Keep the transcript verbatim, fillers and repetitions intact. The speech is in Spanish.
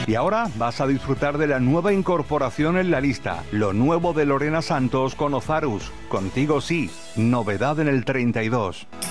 Y ahora vas a disfrutar de la nueva incorporación en la lista, lo nuevo de Lorena Santos con Ozarus. Contigo sí, novedad en el treinta y dos.